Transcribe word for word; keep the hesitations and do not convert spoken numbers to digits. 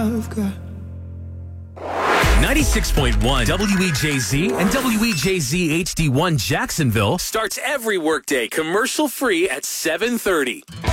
I've got. ninety-six point one W E J Z and W E J Z H D one Jacksonville starts every workday commercial free at seven thirty.